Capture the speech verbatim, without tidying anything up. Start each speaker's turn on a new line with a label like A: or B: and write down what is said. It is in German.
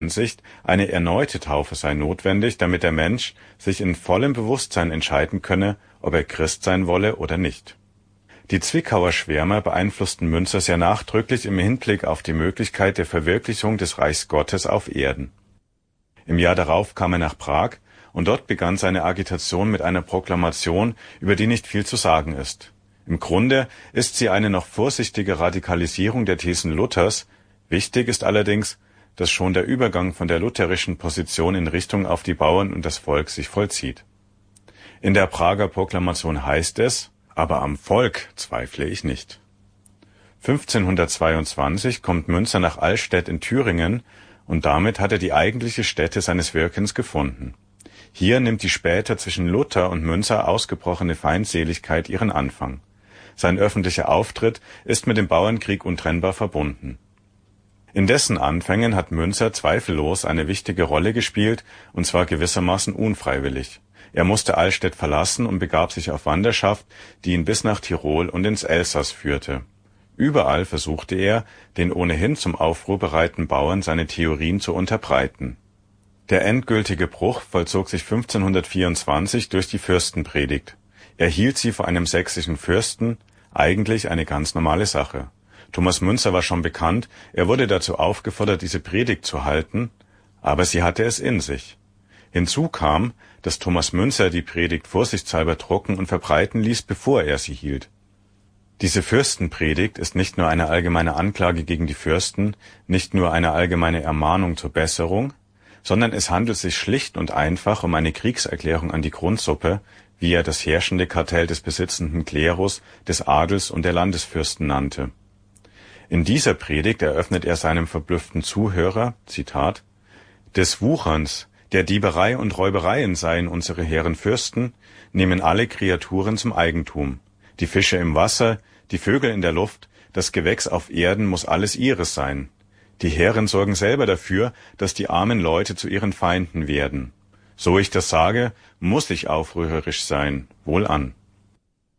A: Ansicht, eine erneute Taufe sei notwendig, damit der Mensch sich in vollem Bewusstsein entscheiden könne, ob er Christ sein wolle oder nicht. Die Zwickauer Schwärmer beeinflussten Müntzer sehr nachdrücklich im Hinblick auf die Möglichkeit der Verwirklichung des Reichs Gottes auf Erden. Im Jahr darauf kam er nach Prag, und dort begann seine Agitation mit einer Proklamation, über die nicht viel zu sagen ist. Im Grunde ist sie eine noch vorsichtige Radikalisierung der Thesen Luthers. Wichtig ist allerdings, dass schon der Übergang von der lutherischen Position in Richtung auf die Bauern und das Volk sich vollzieht. In der Prager Proklamation heißt es: Aber am Volk zweifle ich nicht. fünfzehnhundertzweiundzwanzig kommt Müntzer nach Allstedt in Thüringen, und damit hat er die eigentliche Stätte seines Wirkens gefunden. Hier nimmt die später zwischen Luther und Müntzer ausgebrochene Feindseligkeit ihren Anfang. Sein öffentlicher Auftritt ist mit dem Bauernkrieg untrennbar verbunden. In dessen Anfängen hat Müntzer zweifellos eine wichtige Rolle gespielt, und zwar gewissermaßen unfreiwillig. Er musste Allstedt verlassen und begab sich auf Wanderschaft, die ihn bis nach Tirol und ins Elsass führte. Überall versuchte er, den ohnehin zum Aufruhr bereiten Bauern seine Theorien zu unterbreiten. Der endgültige Bruch vollzog sich fünfzehnhundertvierundzwanzig durch die Fürstenpredigt. Er hielt sie vor einem sächsischen Fürsten, eigentlich eine ganz normale Sache. Thomas Müntzer war schon bekannt, er wurde dazu aufgefordert, diese Predigt zu halten, aber sie hatte es in sich. Hinzu kam, dass Thomas Müntzer die Predigt vorsichtshalber drucken und verbreiten ließ, bevor er sie hielt. Diese Fürstenpredigt ist nicht nur eine allgemeine Anklage gegen die Fürsten, nicht nur eine allgemeine Ermahnung zur Besserung, sondern es handelt sich schlicht und einfach um eine Kriegserklärung an die Grundsuppe, wie er das herrschende Kartell des besitzenden Klerus, des Adels und der Landesfürsten nannte. In dieser Predigt eröffnet er seinem verblüfften Zuhörer, Zitat, »Des Wucherns, der Dieberei und Räubereien seien unsere Herren Fürsten, nehmen alle Kreaturen zum Eigentum. Die Fische im Wasser, die Vögel in der Luft, das Gewächs auf Erden muss alles ihres sein. Die Herren sorgen selber dafür, dass die armen Leute zu ihren Feinden werden. So ich das sage, muss ich aufrührerisch sein, wohlan.«